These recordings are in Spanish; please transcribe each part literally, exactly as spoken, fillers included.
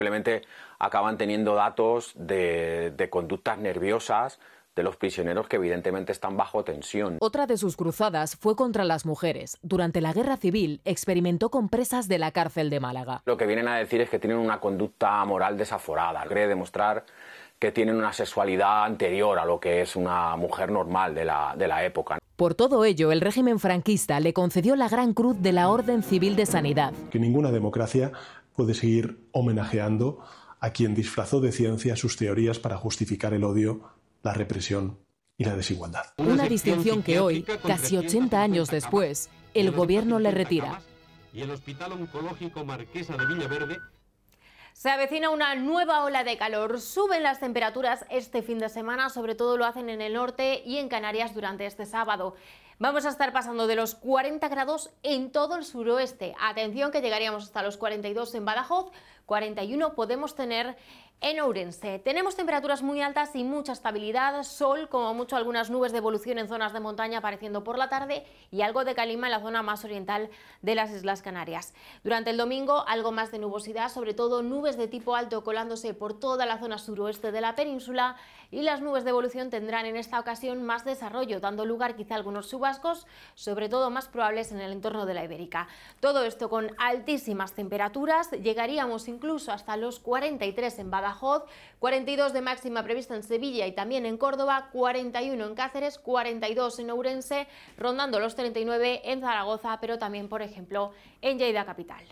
Simplemente acaban teniendo datos de, de conductas nerviosas de los prisioneros que evidentemente están bajo tensión. Otra de sus cruzadas fue contra las mujeres. Durante la Guerra Civil experimentó con presas de la cárcel de Málaga. Lo que vienen a decir es que tienen una conducta moral desaforada. Cree demostrar que tienen una sexualidad anterior a lo que es una mujer normal de la, de la época. Por todo ello, el régimen franquista le concedió la Gran Cruz de la Orden Civil de Sanidad. Que ninguna democracia puede seguir homenajeando a quien disfrazó de ciencia sus teorías para justificar el odio, la represión y la desigualdad. Una distinción que hoy, casi ochenta años después, el gobierno le retira. Y el Hospital Oncológico Marquesa de Villaverde. Se avecina una nueva ola de calor. Suben las temperaturas este fin de semana, sobre todo lo hacen en el norte y en Canarias durante este sábado. Vamos a estar pasando de los cuarenta grados en todo el suroeste. Atención que llegaríamos hasta los cuarenta y dos en Badajoz, cuarenta y uno podemos tener en Ourense. Tenemos temperaturas muy altas y mucha estabilidad, sol, como mucho algunas nubes de evolución en zonas de montaña apareciendo por la tarde y algo de calima en la zona más oriental de las Islas Canarias. Durante el domingo algo más de nubosidad, sobre todo nubes de tipo alto colándose por toda la zona suroeste de la península, y las nubes de evolución tendrán en esta ocasión más desarrollo, dando lugar quizá a algunos chubascos, sobre todo más probables en el entorno de la Ibérica. Todo esto con altísimas temperaturas, llegaríamos incluso hasta los cuarenta y tres en Badajoz, cuarenta y dos de máxima prevista en Sevilla y también en Córdoba, cuarenta y uno en Cáceres, cuarenta y dos en Ourense, rondando los treinta y nueve en Zaragoza, pero también, por ejemplo, en Lleida capital.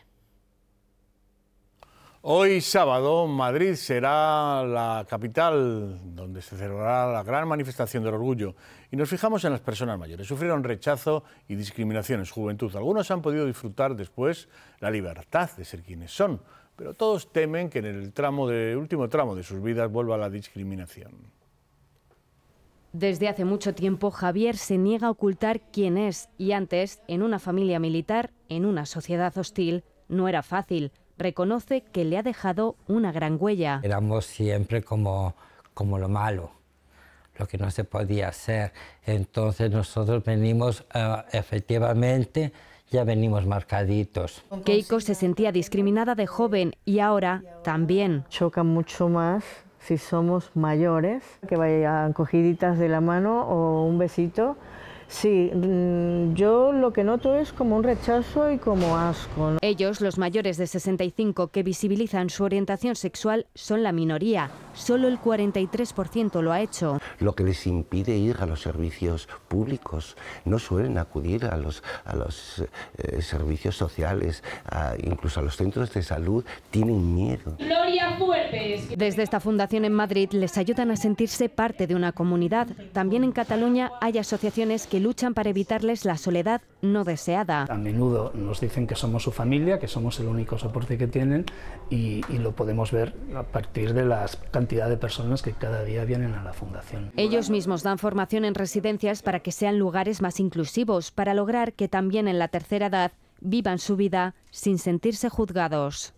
Hoy sábado, Madrid será la capital donde se celebrará la gran manifestación del orgullo. Y nos fijamos en las personas mayores. Sufrieron rechazo y discriminación en su juventud. Algunos han podido disfrutar después la libertad de ser quienes son, pero todos temen que en el tramo de, último tramo de sus vidas vuelva la discriminación. Desde hace mucho tiempo, Javier se niega a ocultar quién es, y antes, en una familia militar, en una sociedad hostil, no era fácil. Reconoce que le ha dejado una gran huella. Éramos siempre como, como lo malo, lo que no se podía hacer. Entonces nosotros venimos, uh, efectivamente, ya venimos marcaditos. Keiko se sentía discriminada de joven y ahora también. Choca mucho más si somos mayores, que vayan cogiditas de la mano o un besito. Sí, yo lo que noto es como un rechazo y como asco, ¿no? Ellos, los mayores de sesenta y cinco que visibilizan su orientación sexual, son la minoría. Solo el cuarenta y tres por ciento lo ha hecho. Lo que les impide ir a los servicios públicos. No suelen acudir a los, a los eh, servicios sociales, a, incluso a los centros de salud. Tienen miedo. Gloria Fuertes. Desde esta fundación en Madrid les ayudan a sentirse parte de una comunidad. También en Cataluña hay asociaciones que luchan para evitarles la soledad no deseada. A menudo nos dicen que somos su familia, que somos el único soporte que tienen y, y lo podemos ver a partir de la cantidad de personas que cada día vienen a la fundación. Ellos mismos dan formación en residencias para que sean lugares más inclusivos, para lograr que también en la tercera edad vivan su vida sin sentirse juzgados.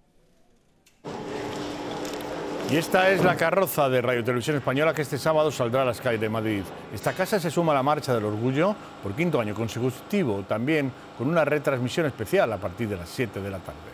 Y esta es la carroza de Radio Televisión Española que este sábado saldrá a las calles de Madrid. Esta casa se suma a la Marcha del Orgullo por quinto año consecutivo, también con una retransmisión especial a partir de las siete de la tarde.